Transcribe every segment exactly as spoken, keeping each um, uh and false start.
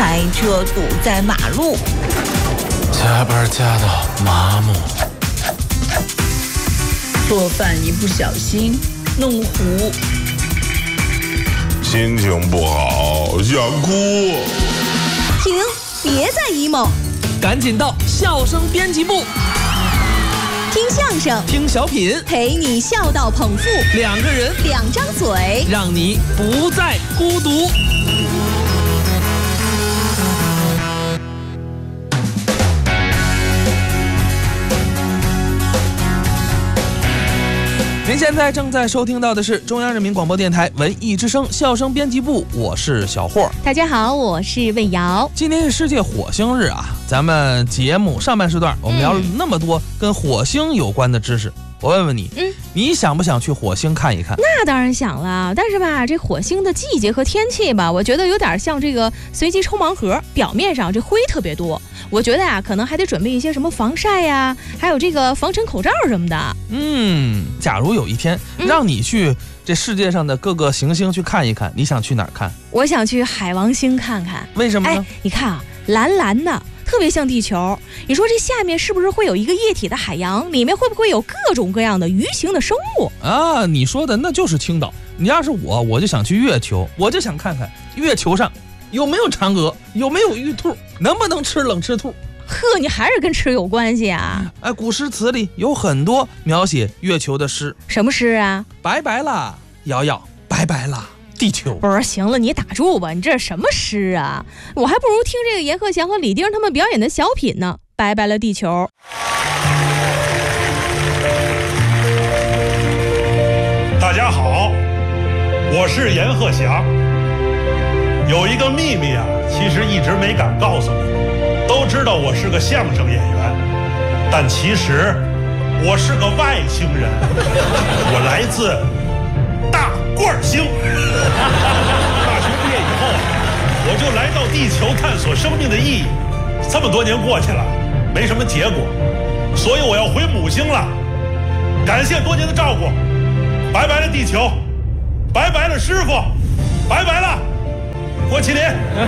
开车堵在马路， 加班加到麻木， 做饭一不小心弄糊， 心情不好想哭。 停，别再 emo， 赶紧到笑声编辑部， 听相声， 听小品， 陪你笑到捧腹， 两个人， 两张嘴， 让你不再孤独。您现在正在收听到的是中央人民广播电台文艺之声笑声编辑部，我是小霍。 大家好，我是魏瑶。 今天是世界火星日啊，咱们节目上半时段我们聊了那么多跟火星有关的知识，我问问你，嗯，你想不想去火星看一看？ 那当然想了，但是吧，这火星的季节和天气吧，我觉得有点像这个随机抽盲盒，表面上这灰特别多。我觉得呀、啊，可能还得准备一些什么防晒呀，还有这个防尘口罩什么的。 嗯，假如有一天让你去这世界上的各个行星去看一看，你想去哪儿看？ 我想去海王星看看。 为什么呢？ 哎，你看啊，蓝蓝的，特别像地球。你说这下面是不是会有一个液体的海洋？里面会不会有各种各样的鱼形的生物啊？你说的那就是青岛。你要是我，我就想去月球，我就想看看月球上有没有嫦娥，有没有玉兔，能不能吃冷吃兔？ 呵，你还是跟吃有关系啊？ 哎，古诗词里有很多描写月球的诗。 什么诗啊？ 拜拜啦，瑶瑶，拜拜啦，地球。 不是，行了，你打住吧，你这是什么诗啊？我还不如听这个阎鹤祥和李丁他们表演的小品呢。拜拜了，地球。 大家好，我是阎鹤祥。有一个秘密啊，其实一直没敢告诉你。都知道我是个相声演员，但其实我是个外星人。我来自大罐星。大学毕业以后啊，我就来到地球探索生命的意义。这么多年过去了，没什么结果，所以我要回母星了。感谢多年的照顾，拜拜了地球，拜拜了师傅，拜拜了郭麒麟。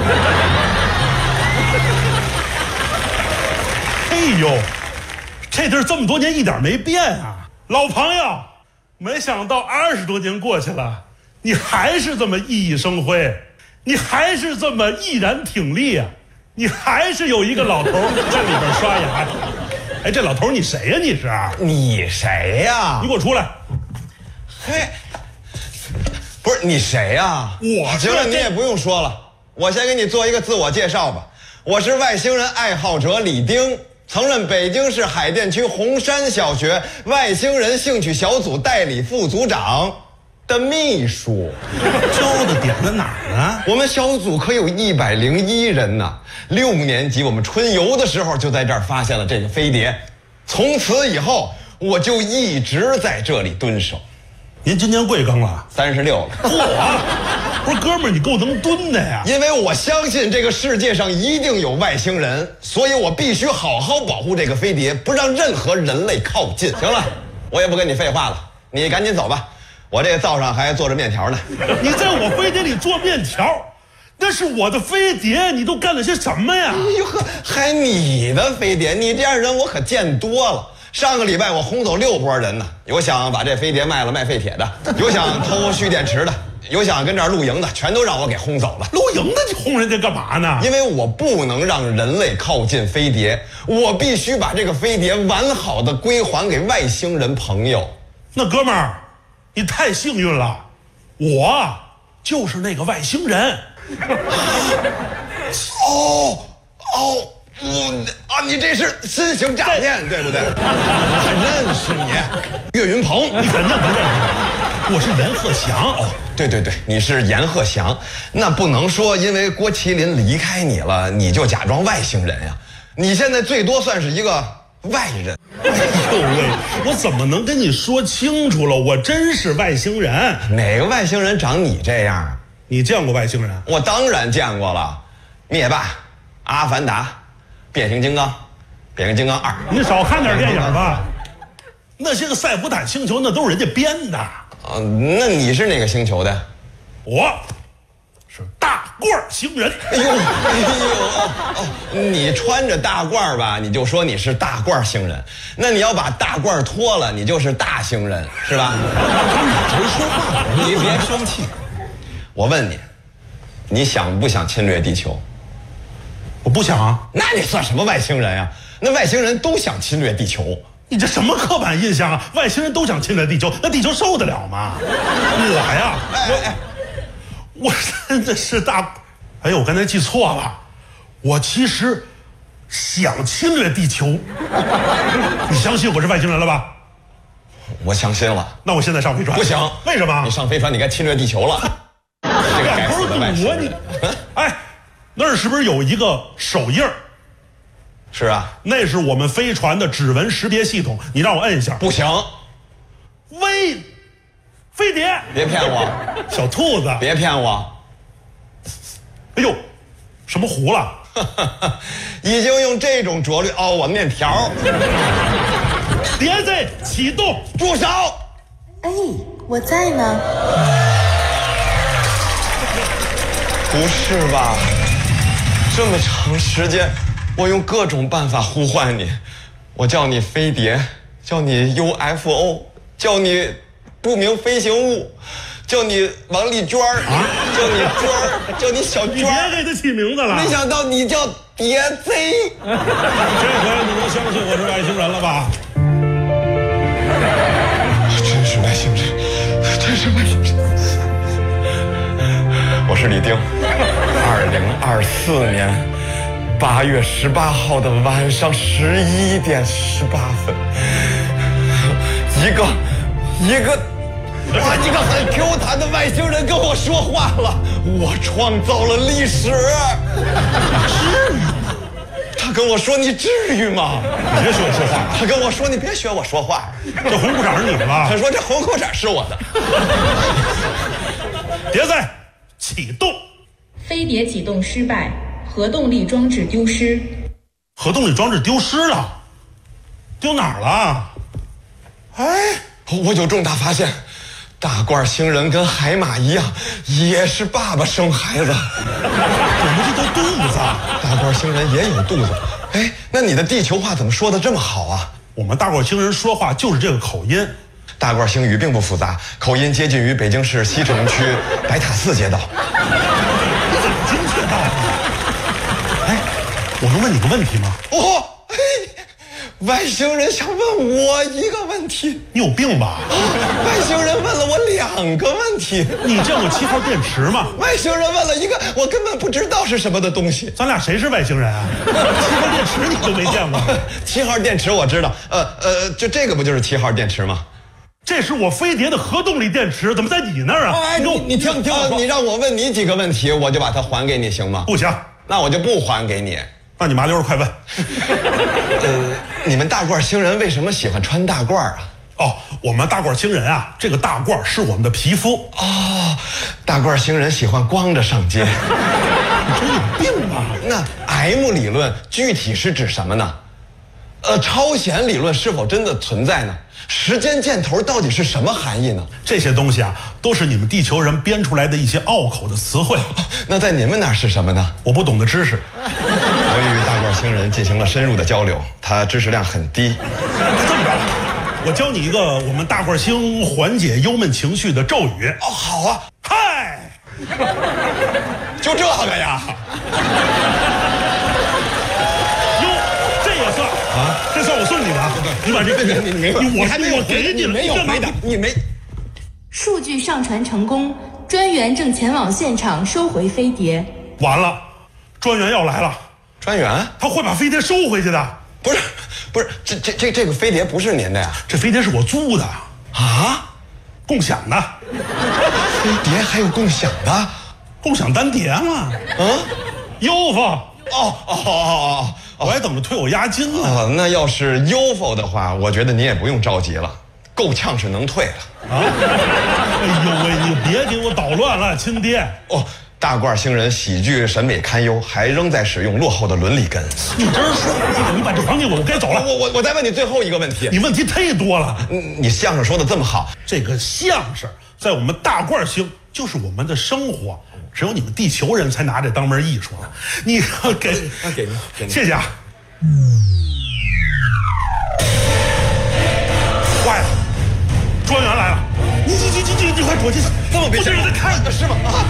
哎呦，这地儿这么多年一点没变啊，老朋友，没想到二十多年过去了，你还是这么熠熠生辉，你还是这么毅然挺立啊，你还是有一个老头在里边刷牙。哎，这老头你谁呀？你是？ 你谁呀？ 你给我出来！ 嘿，不是你谁呀？ 我行了，你也不用说了，我先给你做一个自我介绍吧。我是外星人爱好者李丁。曾任北京市海淀区红山小学外星人兴趣小组代理副组长的秘书。 招的点在哪儿呢？ 我们小组可有一百零一人呢。六年级我们春游的时候就在这儿发现了这个飞碟，从此以后我就一直在这里蹲守。 您今年贵庚了？ 三十六了。 嚯！不是哥们儿，你够能蹲的呀！ 因为我相信这个世界上一定有外星人，所以我必须好好保护这个飞碟，不让任何人类靠近。行了，我也不跟你废话了，你赶紧走吧，我这个灶上还做着面条呢。 你在我飞碟里做面条，那是我的飞碟，你都干了些什么呀？ 哎呦呵，还你的飞碟？你这样人我可见多了。上个礼拜我轰走六拨人呢，有想把这飞碟卖了卖废铁的，有想偷蓄电池的，有想跟这儿露营的，全都让我给轰走了。 露营的你轰人家干嘛呢？ 因为我不能让人类靠近飞碟，我必须把这个飞碟完好的归还给外星人朋友。 那哥们儿，你太幸运了，我就是那个外星人。 哦哦。我啊，你这是新型诈骗，对不对？我认识你，岳云鹏， 你肯定不认识。我是阎鹤祥。 哦，对对对，你是阎鹤祥，那不能说因为郭麒麟离开你了，你就假装外星人呀。你现在最多算是一个外人。 哎呦喂，我怎么能跟你说清楚了？我真是外星人。 哪个外星人长你这样？ 你见过外星人？ 我当然见过了，灭霸、阿凡达。变形金刚，变形金刚二， 你少看点电影吧。那些个塞普坦星球那都是人家编的。 啊，那你是哪个星球的？ 我是大褂星人。 哎呦哎呦哦哦，你穿着大褂吧，你就说你是大褂星人。那你要把大褂脱了，你就是大星人，是吧？谁说话？你别生气。我问你，你想不想侵略地球？ 我不想啊。 那你算什么外星人呀？那外星人都想侵略地球。 你这什么刻板印象啊？外星人都想侵略地球，那地球受得了吗？我呀，我哎，我真的是大，哎呦，我刚才记错了，我其实想侵略地球。你相信我是外星人了吧？ 我相信了。 那我现在上飞船。 不行， 为什么？ 你上飞船，你该侵略地球了。这个该死的外星人。 哎，那儿是不是有一个手印儿？ 是啊， 那是我们飞船的指纹识别系统，你让我摁一下。 不行。 飞，飞碟。 别骗我。 小兔子。 别骗我。 哎呦，什么糊了？ 已经用这种拙劣哦，我面条。 碟子启动， 住手！ 哎，我在呢。 不是吧？这么长时间。我用各种办法呼唤你，我叫你飞碟，叫你 U F O， 叫你不明飞行物，叫你王丽娟儿，啊、叫你娟儿，叫你小娟儿。 你别给他起名字了。 没想到你叫碟贼。 这回你能相信我是外星人了吧？ 真是外星人，真是外星人。我是李丁，二零二四年。八月十八号的晚上十一点十八分，一个一个哇，一个很 Q 弹的外星人跟我说话了，我创造了历史。至于吗？他跟我说你至于吗？ 你别学我说话。 他跟我说你别学我说话。 这红裤衩是你的吧？ 他说这红裤衩是我的。 碟子启动。 飞碟启动失败。核动力装置丢失， 核动力装置丢失了，丢哪儿了？哎， 我有重大发现，大褂星人跟海马一样，也是爸爸生孩子。 我们这都肚子， 大褂星人也有肚子。哎，那你的地球话怎么说的这么好啊？ 我们大褂星人说话就是这个口音。 大褂星语并不复杂，口音接近于北京市西城区白塔寺街道。 你怎么精确到的？我能问你个问题吗？ 哦，哎，外星人想问我一个问题。 你有病吧？ 外星人问了我两个问题。 你见过七号电池吗？ 外星人问了一个我根本不知道是什么的东西。 咱俩谁是外星人啊？七号电池你都没见过？ 七号电池我知道，呃呃，就这个不就是七号电池吗？ 这是我飞碟的核动力电池，怎么在你那儿啊？ 哎，你你听你听我说，你让我问你几个问题，我就把它还给你，行吗？ 不行， 那我就不还给你。 那你麻溜快问。 呃，你们大褂星人为什么喜欢穿大褂啊？ 哦，我们大褂星人啊，这个大褂是我们的皮肤。 哦，大褂星人喜欢光着上街。 你真有病吧？ 那 M 理论具体是指什么呢？呃，超弦理论是否真的存在呢？时间箭头到底是什么含义呢？ 这些东西啊，都是你们地球人编出来的一些拗口的词汇。 那在你们那儿是什么呢？ 我不懂的知识。 我与大褂星人进行了深入的交流，他知识量很低。 那这么着，我教你一个我们大褂星缓解忧闷情绪的咒语。 哦，好啊。 嗨， 就这个呀？ 哟，这也算啊？这算我送你的。你把这个你没有， 我还没有我给你没有回答，你没。 数据上传成功，专员正前往现场收回飞碟。 完了，专员要来了。 专员？ 他会把飞碟收回去的。 不是，不是，这这这这个飞碟不是您的呀？ 这飞碟是我租的。 啊？ 共享的。 飞碟还有共享的？ 共享单碟嘛。 嗯 ，U F O。 哦哦哦哦。 我还等着退我押金呢。 哦，那要是 U F O 的话，我觉得你也不用着急了，够呛是能退了。 啊！哎呦喂，你别给我捣乱了，亲爹。 哦，大褂星人喜剧审美堪忧，还仍在使用落后的伦理根。 你真是说话，你把这还给我，我该走了。 我我我再问你最后一个问题。 你问题太多了。 你相声说的这么好， 这个相声在我们大褂星就是我们的生活，只有你们地球人才拿这当门艺术呢。你给那给您，给您， 谢谢啊。坏了，专员来了！你你你你你你快躲进去！ 这么别不是你在看是吗？啊！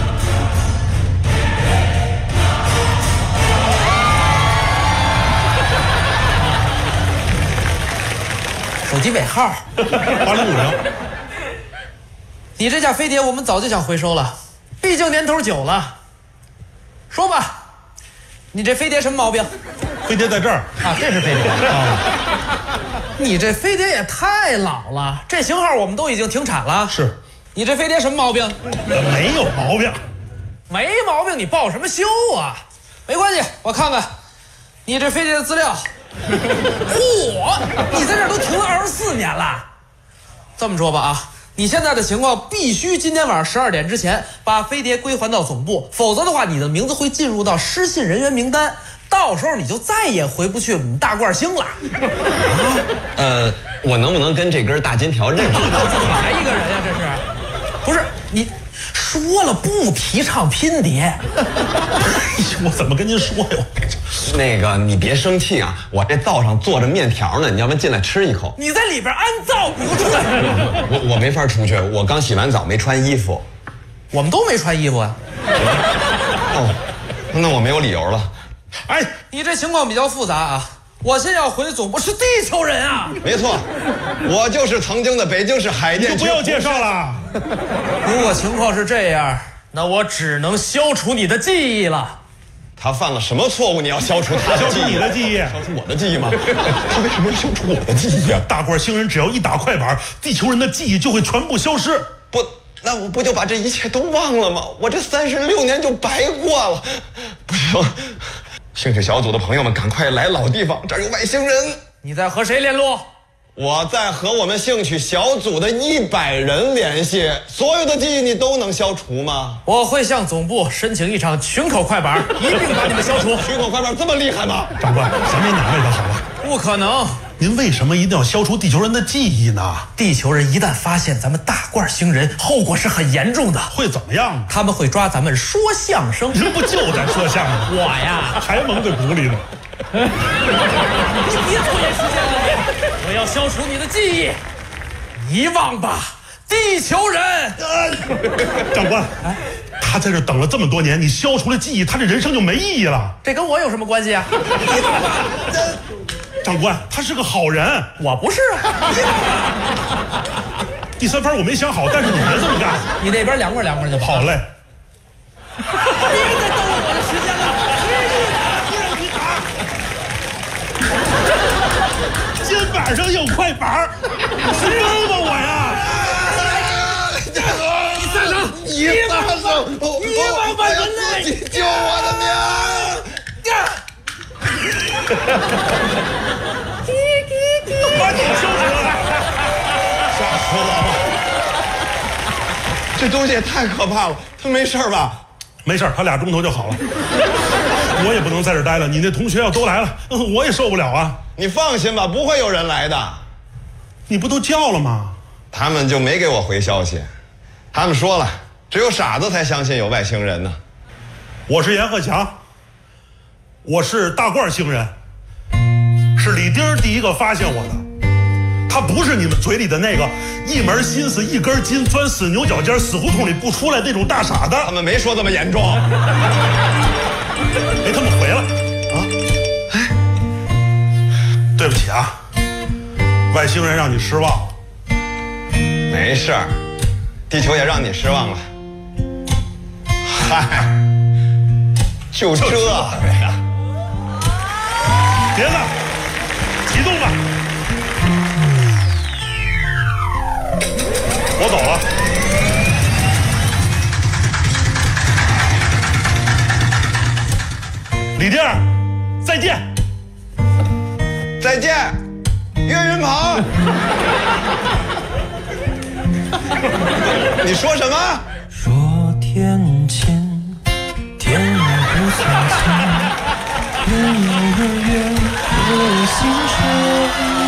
手机尾号八零五零。 你这架飞碟我们早就想回收了，毕竟年头久了。说吧，你这飞碟什么毛病？ 飞碟在这儿啊，这是飞碟啊。你这飞碟也太老了，这型号我们都已经停产了。 是， 你这飞碟什么毛病？ 没有毛病， 没毛病，你报什么修啊？没关系，我看看你这飞碟的资料。嚯，你在这儿都停了二十四年了。这么说吧啊，你现在的情况必须今天晚上十二点之前把飞碟归还到总部，否则的话，你的名字会进入到失信人员名单，到时候你就再也回不去我们大罐星了。 呃，我能不能跟这根大金条认识？ 怎么来一个人呀、啊？这是？不是你说了不提倡拼碟。 我怎么跟您说呀？ 那个，你别生气啊！我这灶上做着面条呢，你要不进来吃一口？ 你在里边安灶，你给我出来！ 我我没法出去，我刚洗完澡没穿衣服。 我们都没穿衣服啊。 哦，那我没有理由了。 哎， 你这情况比较复杂啊！我先要回总部，是地球人啊！ 没错，我就是曾经的北京市海淀区。 你就不要介绍了。 如果情况是这样，那我只能消除你的记忆了。 他犯了什么错误？你要消除他消除你的记忆， 消除我的记忆吗？他为什么要消除我的记忆啊？ 大罐星人只要一打快板，地球人的记忆就会全部消失。 不，那我不就把这一切都忘了吗？我这三十六年就白过了。不行，兴趣小组的朋友们，赶快来老地方，这儿有外星人。 你在和谁联络？ 我在和我们兴趣小组的一百人联系。所有的记忆你都能消除吗？ 我会向总部申请一场群口快板，一并把你们消除。 群口快板这么厉害吗？ 长官，咱别难为他好了。 不可能。 您为什么一定要消除地球人的记忆呢？ 地球人一旦发现咱们大罐星人，后果是很严重的。 会怎么样？ 他们会抓咱们说相声。 您不就在说相声？ 我呀， 还蒙在鼓里呢。 你别拖延时间了，我要消除你的记忆。遗忘吧，地球人。 呃、长官，他在这等了这么多年，你消除了记忆，他这人生就没意义了。 这跟我有什么关系啊？遗忘吧。 长官，他是个好人。 我不是啊。 第三番我没想好，但是你别这么干。 你那边凉快凉快就好。好嘞。 别再耽误我的时间了。 肩膀上有块板，知道吗我呀？ 你撒手！你撒手！ 你忘把人类！ 你救我的命！ 把你救出来！ 吓死我了！这东西也太可怕了。他没事吧？ 没事，他俩钟头就好了。我也不能在这待了，你那同学要都来了，我也受不了啊。 你放心吧，不会有人来的。 你不都叫了吗？ 他们就没给我回消息。他们说了，只有傻子才相信有外星人呢。 我是阎鹤祥，我是大罐星人，是李丁第一个发现我的。他不是你们嘴里的那个一门心思一根筋钻死牛角尖死胡同里不出来那种大傻子。 他们没说这么严重。 哎，他们回了啊！哎，对不起啊，外星人让你失望了。 没事儿，地球也让你失望了。嗨，就这个呀！ 别了，启动吧。我走了。李弟儿，再见。 再见，岳云鹏。你说什么？ 说天晴，天不算晴，愿有个圆和星辰。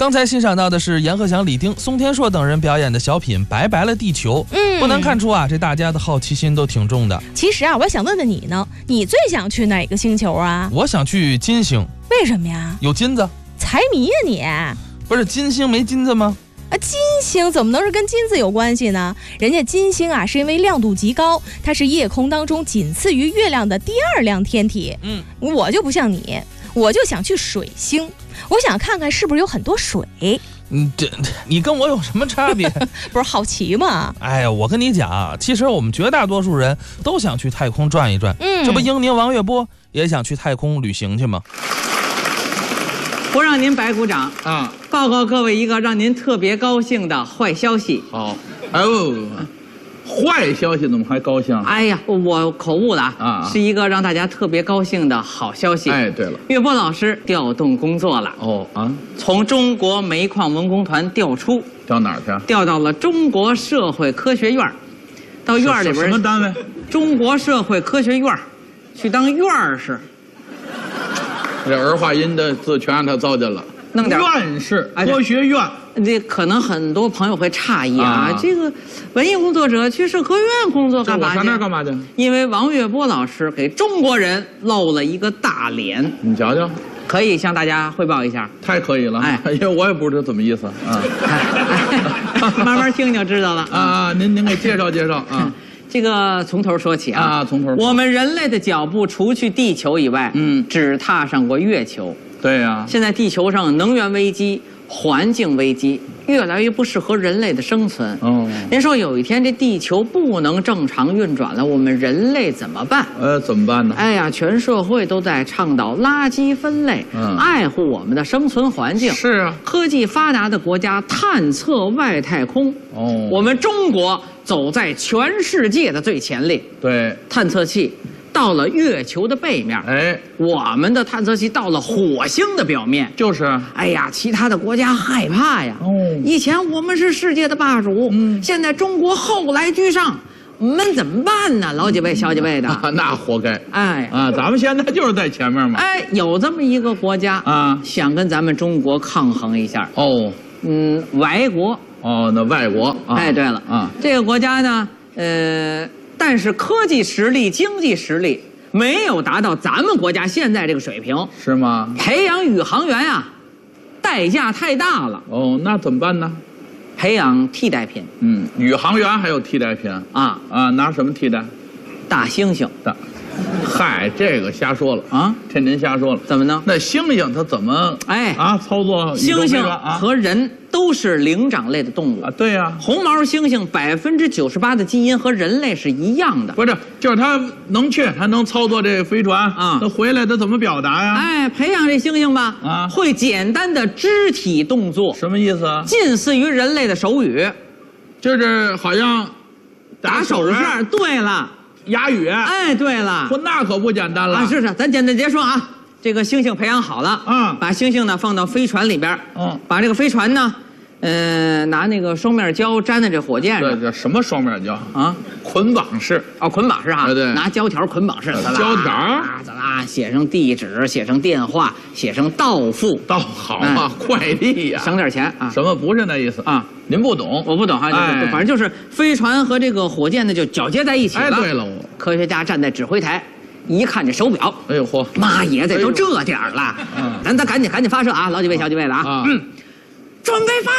刚才欣赏到的是阎鹤祥、李丁、宋天硕等人表演的小品《拜拜了地球》。嗯，不难看出啊，这大家的好奇心都挺重的。 其实啊，我想问问你呢，你最想去哪个星球啊？ 我想去金星。 为什么呀？ 有金子。 财迷呀你！ 不是金星没金子吗？ 啊，金星怎么能是跟金子有关系呢？人家金星啊，是因为亮度极高，它是夜空当中仅次于月亮的第二亮天体。嗯，我就不像你，我就想去水星，我想看看是不是有很多水。 嗯，这你跟我有什么差别？ 不是好奇吗？ 哎呀，我跟你讲啊，其实我们绝大多数人都想去太空转一转。嗯，这不英宁、王月波也想去太空旅行去吗？ 不让您白鼓掌啊！报告各位一个让您特别高兴的坏消息。 好，哎呦，坏消息怎么还高兴？ 哎呀，我口误了啊！是一个让大家特别高兴的好消息。 哎，对了， 岳波老师调动工作了。哦啊，从中国煤矿文工团调出， 调哪儿去？ 调到了中国社会科学院，到院里边。 什么单位？ 中国社会科学院，去当院士。 这儿化音的字全让他糟践了， 弄点院士科学院。 这可能很多朋友会诧异啊，这个文艺工作者去社科院工作干嘛去？ 上那儿干嘛去？ 因为王月波老师给中国人露了一个大脸。 你瞧瞧， 可以向大家汇报一下。 太可以了，哎，因为我也不知道怎么意思啊。 慢慢听就知道了啊。您您给介绍介绍啊。 这个从头说起啊， 啊，从头。 我们人类的脚步除去地球以外，嗯，只踏上过月球。 对呀。 现在地球上能源危机、环境危机越来越不适合人类的生存。哦。您说有一天这地球不能正常运转了，我们人类怎么办？ 呃，怎么办呢？ 哎呀，全社会都在倡导垃圾分类，嗯，爱护我们的生存环境。 是啊。 科技发达的国家探测外太空。哦。我们中国走在全世界的最前列。 对。 探测器到了月球的背面，哎，我们的探测器到了火星的表面。 就是。 哎呀，其他的国家害怕呀。哦。以前我们是世界的霸主，嗯，现在中国后来居上，我们怎么办呢？老几位、小几位的， 啊、那活该。 哎啊，咱们现在就是在前面嘛。 哎，有这么一个国家啊，想跟咱们中国抗衡一下。哦。嗯，外国。 哦，那外国。 啊、哎，对了啊，这个国家呢，呃，但是科技实力、经济实力没有达到咱们国家现在这个水平。 是吗？ 培养宇航员啊，代价太大了。 哦，那怎么办呢？ 培养替代品。 嗯，宇航员还有替代品啊啊？拿什么替代？ 大猩猩。 大。嗨，这个瞎说了啊！这您瞎说了。 怎么呢？ 那猩猩它怎么哎啊操作？ 猩猩和人都是灵长类的动物啊。对呀、啊， 红毛猩猩百分之九十八的基因和人类是一样的。 不是，就是它能去，它能操作这个飞船啊。它回来它怎么表达呀？ 哎，培养这猩猩吧啊，会简单的肢体动作。 什么意思啊？ 近似于人类的手语， 就是好像打手势。对了。 哑语， 哎，对了， 说那可不简单了啊！是是，咱简单结说啊，这个猩猩培养好了，嗯，把猩猩呢放到飞船里边，嗯，把这个飞船呢，呃，拿那个双面胶粘在这火箭上。 对，这什么双面胶啊？捆绑式哦，捆绑式哈， 对对， 拿胶条捆绑式， 胶条啊，咋啦？写上地址，写上电话，写上到付， 到好啊，快递呀， 省点钱啊。 什么不是那意思啊？您不懂， 我不懂哈，就是反正就是飞船和这个火箭呢就绞接在一起了。 哎，对了， 科学家站在指挥台，一看这手表， 哎呦嚯， 妈爷的，都这点儿了，嗯，咱咱赶紧赶紧发射啊，老几位小几位的啊，嗯，准备发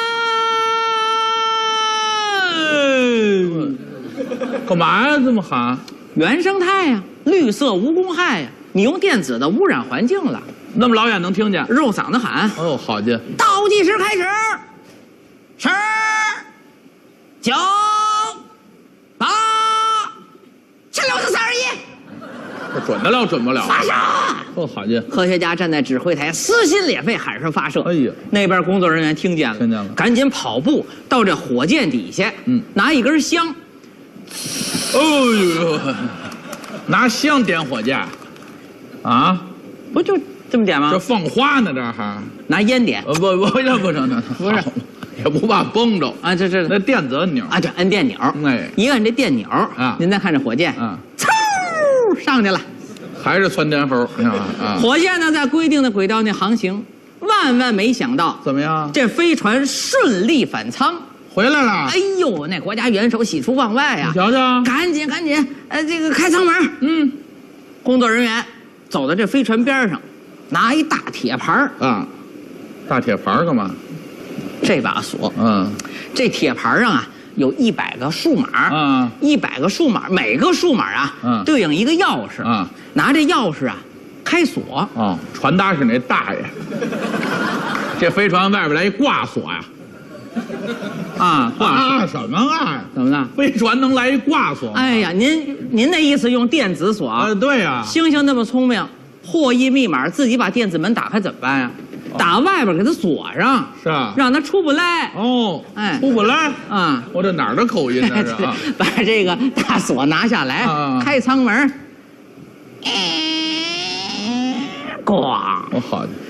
射。 干嘛呀？这么喊？ 原生态呀，绿色无公害呀，你用电子的污染环境了。 那么老远能听见？ 肉嗓子喊。 哦，好家伙！ 倒计时开始。十、九、八、七、六、四、三、二、一， 这准得了，准不了。 发射！ 哦，好家伙！ 科学家站在指挥台，撕心裂肺喊声发射。 哎呀， 那边工作人员听见了， 听见了， 赶紧跑步到这火箭底下，嗯，拿一根香。 哦呦，拿香点火箭，啊， 不就这么点吗？ 这放花呢，这还拿烟点？ 呃，不不，这不成， 不是。 也不怕崩着啊！这这那电子按钮啊，对，摁电钮。哎，一摁这电钮啊，您再看这火箭啊，嗖上去了， 还是窜天猴啊！ 火箭呢在规定的轨道内航行， 万万没想到， 怎么样？ 这飞船顺利返舱回来了。 哎呦，那国家元首喜出望外呀！ 你瞧瞧， 赶紧赶紧，呃，这个开舱门。嗯，工作人员走到这飞船边上，拿一大铁盘啊，大铁盘干嘛？ 这把锁， 嗯， 这铁盘上啊有一百个数码， 啊， 一百个数码，每个数码啊， 嗯， 对应一个钥匙， 啊， 拿这钥匙啊开锁。 哦，传达室那大爷，这飞船外边来一挂锁呀。 啊，挂啊什么啊？ 怎么了？ 飞船能来一挂锁？ 哎呀，您您那意思用电子锁？ 啊，对呀。 星星那么聪明，获益密码自己把电子门打开怎么办呀？打外边给它锁上， 是啊， 让它出不来。 哦， 哎， 出不来啊！ 我这哪儿的口音呢？是啊， 把这个大锁拿下来， 啊、 开舱门，咣！ 我好的，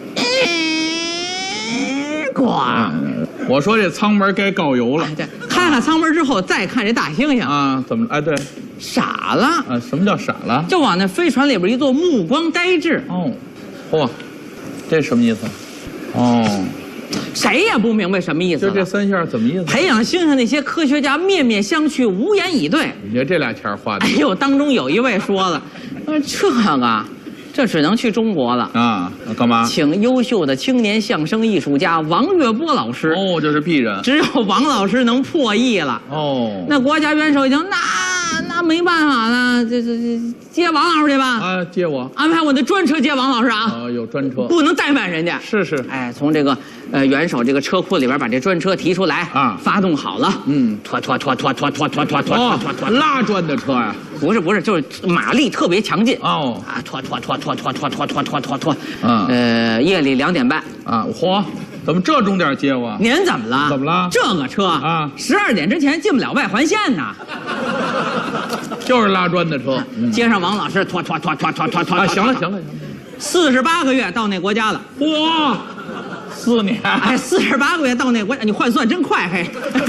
咣！ 我说这舱门该告油了。 对，开开舱门之后，再看这大猩猩啊，怎么？哎，对， 傻了。 啊，什么叫傻了？ 就往那飞船里边一坐，目光呆滞。 哦，嚯！这什么意思？哦， 谁也不明白什么意思。 就这三下怎么意思？ 培养猩猩那些科学家面面相觑，无言以对。 你觉这俩钱花的？ 哎呦，当中有一位说了，呃，这个，这只能去中国了啊！干嘛？ 请优秀的青年相声艺术家王月波老师。 哦，这是鄙人。 只有王老师能破译了。 哦， 那国家元首已经那那没办法了，这这这接王老师去吧。 啊，接我， 安排我的专车接王老师啊。 哦，有专车， 不能怠慢人家。 是是， 哎，从这个呃元首这个车库里边把这专车提出来啊， 发动好了。 嗯， 拖拖拖拖拖拖拖拖拖拖拖， 拉砖的车呀？ 不是不是，就是马力特别强劲。 哦， 啊，拖拖拖拖拖拖拖拖拖拖拖。 嗯， 呃，夜里两点半。 啊，嚯！怎么这钟点接我？ 您怎么了？ 怎么了？ 这个车啊， 十二点之前进不了外环线呐。 就是拉砖的车。 嗯、接上王老师，拖拖拖拖拖拖拖。 啊，行了行了行了， 四十八个月到那国家了。 嚯，四年。 哎，四十八个月到那国家，你换算真快嘿。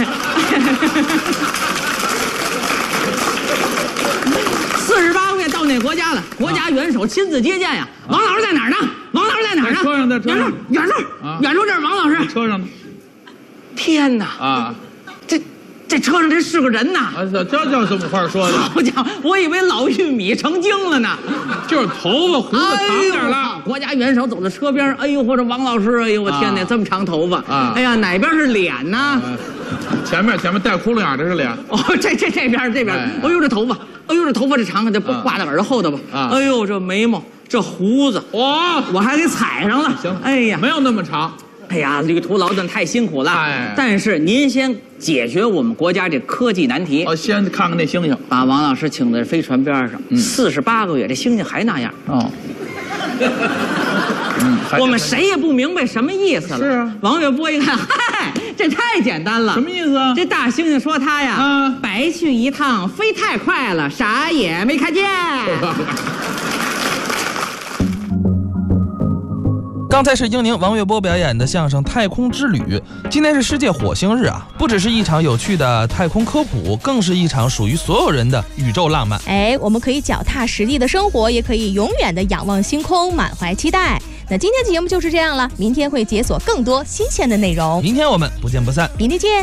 四十八个月到那国家了，国家元首亲自接见呀。啊、王老师在哪儿呢？王老师在哪儿呢？ 在车上，在车上。 远处， 啊、 远处，这是王老师。 车上呢。 天哪！ 啊， 这这车上这是个人呐！ 啊，这这叫什么话说的？ 好家伙，我以为老玉米成精了呢。 就是头发胡子长点了。 哎、国家元首走到车边，哎呦，或者王老师，哎呦，我天哪，啊、这么长头发啊！哎呀，哪边是脸呢？啊、 前面前面带窟窿眼，这是脸。 哦，这这这边这边，哎, 哎呦，这头发，哎呦，这头发这长，这挂在耳朵后头吧。啊，哎呦，这眉毛，这胡子， 哇， 我还给踩上了。 行， 哎呀， 没有那么长。 哎呀，旅途劳顿太辛苦了。哎，但是您先解决我们国家这科技难题。 哦，先看看那星星， 把王老师请在飞船边上，四十八个月，这星星还那样。 哦， 嗯，我们谁也不明白什么意思了。 是啊， 王月波一看，嗨，这太简单了。 什么意思啊？ 这大猩猩说他呀，啊，白去一趟，飞太快了，啥也没看见。 刚才是英宁、王月波表演的相声《太空之旅》。今天是世界火星日啊，不只是一场有趣的太空科普，更是一场属于所有人的宇宙浪漫。 哎，我们可以脚踏实地的生活，也可以永远的仰望星空，满怀期待。那今天的节目就是这样了，明天会解锁更多新鲜的内容。 明天我们不见不散， 明天见。